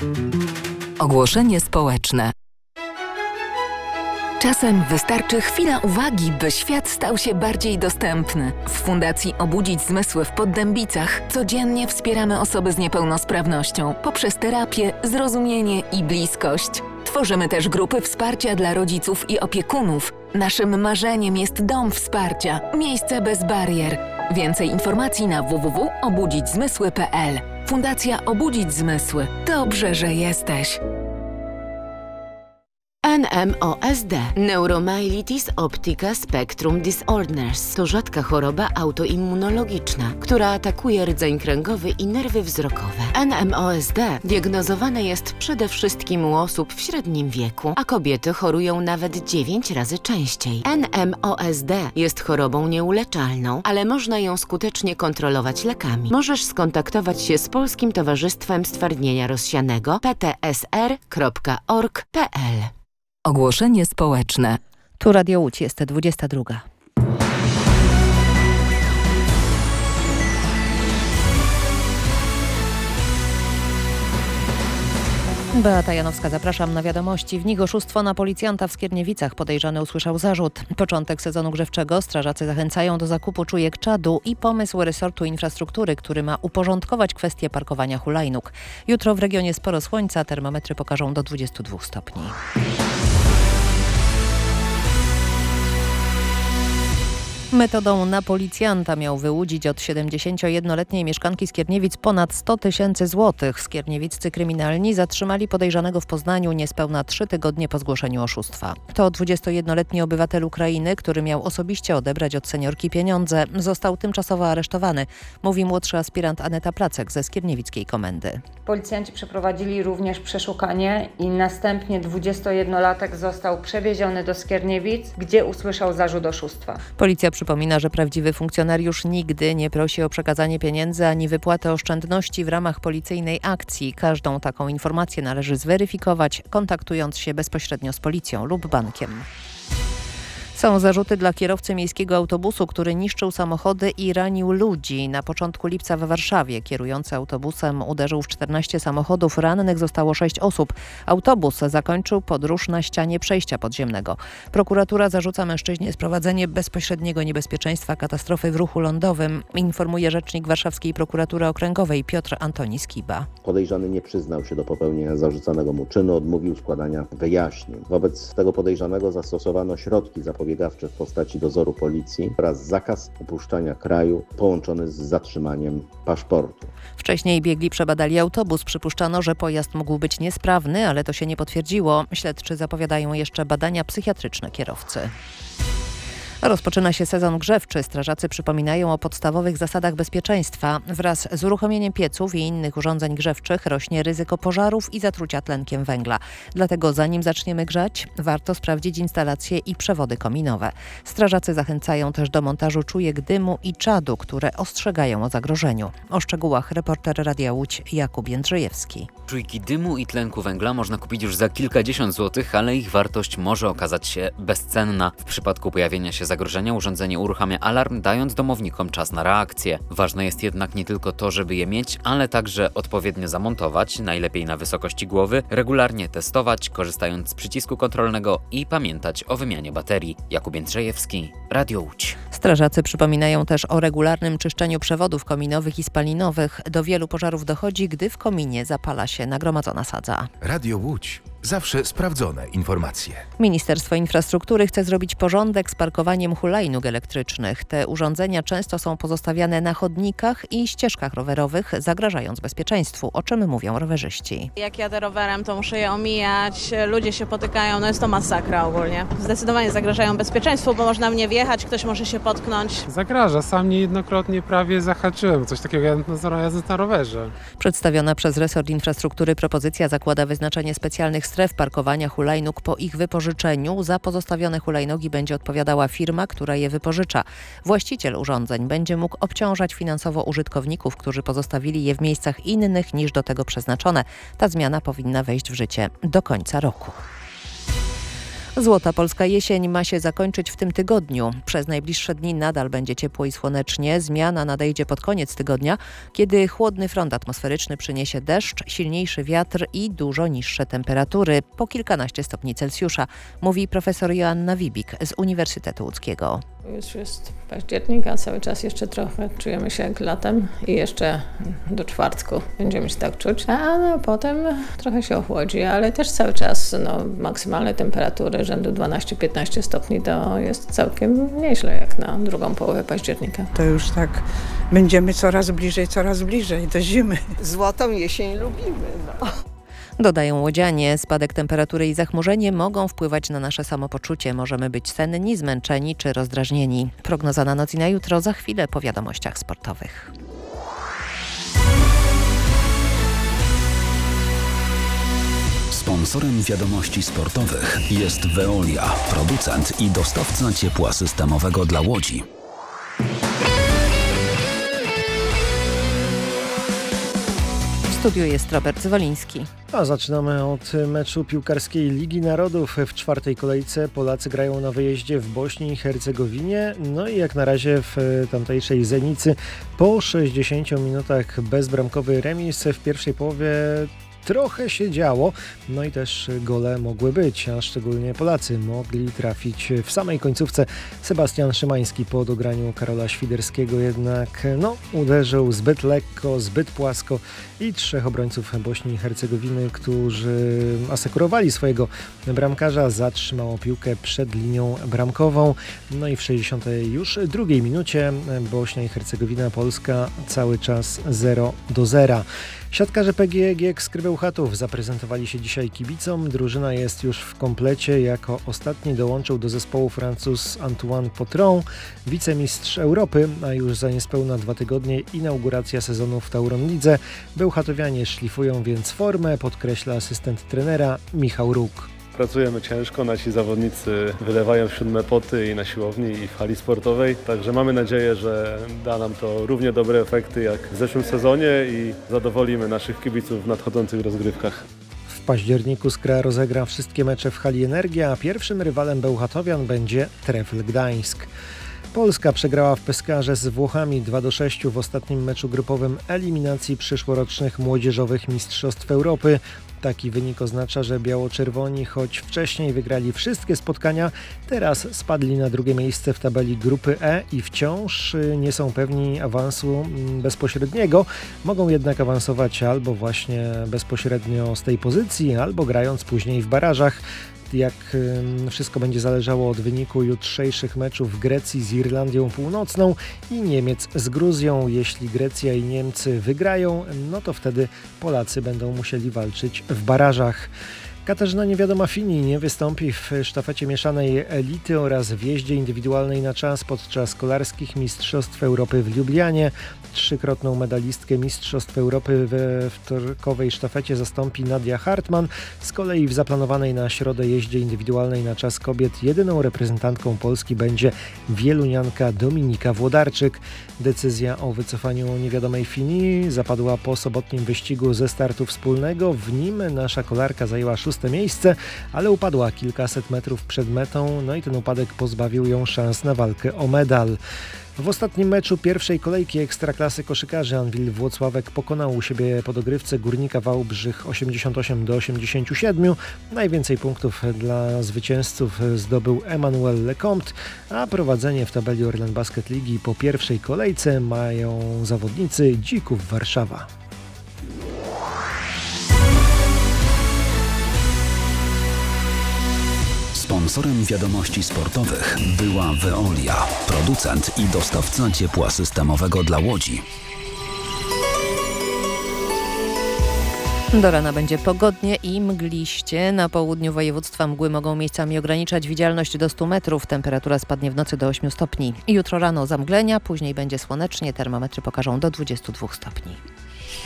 Ogłoszenie społeczne. Czasem wystarczy chwila uwagi, by świat stał się bardziej dostępny. W Fundacji Obudzić Zmysły w Poddębicach codziennie wspieramy osoby z niepełnosprawnością poprzez terapię, zrozumienie i bliskość. Tworzymy też grupy wsparcia dla rodziców i opiekunów. Naszym marzeniem jest dom wsparcia, miejsce bez barier. Więcej informacji na www.obudzićzmysły.pl. Fundacja Obudzić Zmysły. Dobrze, że jesteś. NMOSD – Neuromyelitis Optica Spectrum Disorders to rzadka choroba autoimmunologiczna, która atakuje rdzeń kręgowy i nerwy wzrokowe. NMOSD diagnozowane jest przede wszystkim u osób w średnim wieku, a kobiety chorują nawet 9 razy częściej. NMOSD jest chorobą nieuleczalną, ale można ją skutecznie kontrolować lekami. Możesz skontaktować się z Polskim Towarzystwem Stwardnienia Rozsianego ptsr.org.pl. Ogłoszenie społeczne. Tu Radio Łódź, jest 22. Beata Janowska, zapraszam na wiadomości. W nich oszustwo na policjanta w Skierniewicach. Podejrzany usłyszał zarzut. Początek sezonu grzewczego. Strażacy zachęcają do zakupu czujek czadu i pomysł resortu infrastruktury, który ma uporządkować kwestię parkowania hulajnóg. Jutro w regionie sporo słońca, termometry pokażą do 22 stopni. Metodą na policjanta miał wyłudzić od 71-letniej mieszkanki Skierniewic ponad 100 000 złotych. Skierniewiccy kryminalni zatrzymali podejrzanego w Poznaniu niespełna 3 tygodnie po zgłoszeniu oszustwa. To 21-letni obywatel Ukrainy, który miał osobiście odebrać od seniorki pieniądze, został tymczasowo aresztowany, mówi młodszy aspirant Aneta Placek ze skierniewickiej komendy. Policjanci przeprowadzili również przeszukanie i następnie 21-latek został przewieziony do Skierniewic, gdzie usłyszał zarzut oszustwa. Policja przypomina, że prawdziwy funkcjonariusz nigdy nie prosi o przekazanie pieniędzy ani wypłatę oszczędności w ramach policyjnej akcji. Każdą taką informację należy zweryfikować, kontaktując się bezpośrednio z policją lub bankiem. Są zarzuty dla kierowcy miejskiego autobusu, który niszczył samochody i ranił ludzi. Na początku lipca we Warszawie kierujący autobusem uderzył w 14 samochodów, rannych zostało 6 osób. Autobus zakończył podróż na ścianie przejścia podziemnego. Prokuratura zarzuca mężczyźnie sprowadzenie bezpośredniego niebezpieczeństwa katastrofy w ruchu lądowym, informuje rzecznik Warszawskiej Prokuratury Okręgowej Piotr Antoni Skiba. Podejrzany nie przyznał się do popełnienia zarzucanego mu czynu, odmówił składania wyjaśnień. Wobec tego podejrzanego zastosowano środki zapobiegawcze w postaci dozoru policji oraz zakaz opuszczania kraju połączony z zatrzymaniem paszportu. Wcześniej biegli przebadali autobus. Przypuszczano, że pojazd mógł być niesprawny, ale to się nie potwierdziło. Śledczy zapowiadają jeszcze badania psychiatryczne kierowcy. Rozpoczyna się sezon grzewczy. Strażacy przypominają o podstawowych zasadach bezpieczeństwa. Wraz z uruchomieniem pieców i innych urządzeń grzewczych rośnie ryzyko pożarów i zatrucia tlenkiem węgla. Dlatego zanim zaczniemy grzać, warto sprawdzić instalacje i przewody kominowe. Strażacy zachęcają też do montażu czujek dymu i czadu, które ostrzegają o zagrożeniu. O szczegółach reporter Radia Łódź Jakub Jędrzejewski. Czujki dymu i tlenku węgla można kupić już za kilkadziesiąt złotych, ale ich wartość może okazać się bezcenna. W przypadku pojawienia się zagrożenia urządzenie uruchamia alarm, dając domownikom czas na reakcję. Ważne jest jednak nie tylko to, żeby je mieć, ale także odpowiednio zamontować, najlepiej na wysokości głowy, regularnie testować, korzystając z przycisku kontrolnego i pamiętać o wymianie baterii. Jakub Jędrzejewski, Radio Łódź. Strażacy przypominają też o regularnym czyszczeniu przewodów kominowych i spalinowych. Do wielu pożarów dochodzi, gdy w kominie zapala się nagromadzona sadza. Radio Łódź. Zawsze sprawdzone informacje. Ministerstwo Infrastruktury chce zrobić porządek z parkowaniem hulajnóg elektrycznych. Te urządzenia często są pozostawiane na chodnikach i ścieżkach rowerowych, zagrażając bezpieczeństwu, o czym mówią rowerzyści. Jak jadę rowerem, to muszę je omijać, ludzie się potykają, no jest to masakra ogólnie. Zdecydowanie zagrażają bezpieczeństwu, bo można mnie wjechać, ktoś może się potknąć. Zagraża, sam niejednokrotnie prawie zahaczyłem, coś takiego jadąc na rowerze. Przedstawiona przez resort infrastruktury propozycja zakłada wyznaczenie specjalnych stref parkowania hulajnóg po ich wypożyczeniu. Za pozostawione hulajnogi będzie odpowiadała firma, która je wypożycza. Właściciel urządzeń będzie mógł obciążać finansowo użytkowników, którzy pozostawili je w miejscach innych niż do tego przeznaczone. Ta zmiana powinna wejść w życie do końca roku. Złota polska jesień ma się zakończyć w tym tygodniu. Przez najbliższe dni nadal będzie ciepło i słonecznie. Zmiana nadejdzie pod koniec tygodnia, kiedy chłodny front atmosferyczny przyniesie deszcz, silniejszy wiatr i dużo niższe temperatury, po kilkanaście stopni Celsjusza, mówi profesor Joanna Wibik z Uniwersytetu Łódzkiego. Już jest październik, a cały czas jeszcze trochę czujemy się jak latem i jeszcze do czwartku będziemy się tak czuć, a potem trochę się ochłodzi, ale też cały czas maksymalne temperatury rzędu 12-15 stopni to jest całkiem nieźle jak na drugą połowę października. To już tak będziemy coraz bliżej do zimy. Złotą jesień lubimy. Dodają łodzianie, spadek temperatury i zachmurzenie mogą wpływać na nasze samopoczucie. Możemy być senni, zmęczeni czy rozdrażnieni. Prognoza na noc i na jutro za chwilę po wiadomościach sportowych. Sponsorem wiadomości sportowych jest Veolia, producent i dostawca ciepła systemowego dla Łodzi. W studiu jest Robert Zwoliński. A zaczynamy od meczu piłkarskiej Ligi Narodów. W czwartej kolejce Polacy grają na wyjeździe w Bośni i Hercegowinie. No i jak na razie w tamtejszej Zenicy po 60 minutach bezbramkowy remis. W pierwszej połowie trochę się działo, no i też gole mogły być, a szczególnie Polacy mogli trafić w samej końcówce. Sebastian Szymański po dograniu Karola Świderskiego jednak uderzył zbyt lekko, zbyt płasko i trzech obrońców Bośni i Hercegowiny, którzy asekurowali swojego bramkarza, zatrzymało piłkę przed linią bramkową. No i w 62 minucie Bośnia i Hercegowina, Polska cały czas 0-0. Siatkarze PGE z Krybełchatów zaprezentowali się dzisiaj kibicom. Drużyna jest już w komplecie. Jako ostatni dołączył do zespołu Francuz Antoine Potron, wicemistrz Europy, a już za niespełna 2 tygodnie inauguracja sezonu w Tauron Lidze. Bełchatowianie szlifują więc formę, podkreśla asystent trenera Michał Róg. Pracujemy ciężko, nasi zawodnicy wylewają 7 poty i na siłowni, i w hali sportowej, także mamy nadzieję, że da nam to równie dobre efekty jak w zeszłym sezonie i zadowolimy naszych kibiców w nadchodzących rozgrywkach. W październiku Skra rozegra wszystkie mecze w hali Energia, a pierwszym rywalem bełchatowian będzie Trefl Gdańsk. Polska przegrała w Pescarze z Włochami 2-6 w ostatnim meczu grupowym eliminacji przyszłorocznych młodzieżowych mistrzostw Europy. Taki wynik oznacza, że biało-czerwoni, choć wcześniej wygrali wszystkie spotkania, teraz spadli na drugie miejsce w tabeli grupy E i wciąż nie są pewni awansu bezpośredniego. Mogą jednak awansować albo właśnie bezpośrednio z tej pozycji, albo grając później w barażach. Jak wszystko będzie zależało od wyniku jutrzejszych meczów Grecji z Irlandią Północną i Niemiec z Gruzją. Jeśli Grecja i Niemcy wygrają, no to wtedy Polacy będą musieli walczyć w barażach. Katarzyna Niewiadoma-Fini nie wystąpi w sztafecie mieszanej elity oraz w jeździe indywidualnej na czas podczas kolarskich Mistrzostw Europy w Lublianie. Trzykrotną medalistkę Mistrzostw Europy we wtorkowej sztafecie zastąpi Nadia Hartmann. Z kolei w zaplanowanej na środę jeździe indywidualnej na czas kobiet jedyną reprezentantką Polski będzie wielunianka Dominika Włodarczyk. Decyzja o wycofaniu Niewiadomej Fini zapadła po sobotnim wyścigu ze startu wspólnego. W nim nasza kolarka zajęła 6. miejsce, ale upadła kilkaset metrów przed metą, no i ten upadek pozbawił ją szans na walkę o medal. W ostatnim meczu pierwszej kolejki Ekstraklasy koszykarzy Anwil Włocławek pokonał u siebie po dogrywce Górnika Wałbrzych 88-87. Najwięcej punktów dla zwycięzców zdobył Emmanuel Lecomte, a prowadzenie w tabeli Orlen Basket Ligi po pierwszej kolejce mają zawodnicy Dzików Warszawa. Sponsorem wiadomości sportowych była Veolia, producent i dostawca ciepła systemowego dla Łodzi. Do rana będzie pogodnie i mgliście. Na południu województwa mgły mogą miejscami ograniczać widzialność do 100 metrów. Temperatura spadnie w nocy do 8 stopni. Jutro rano zamglenia, później będzie słonecznie. Termometry pokażą do 22 stopni.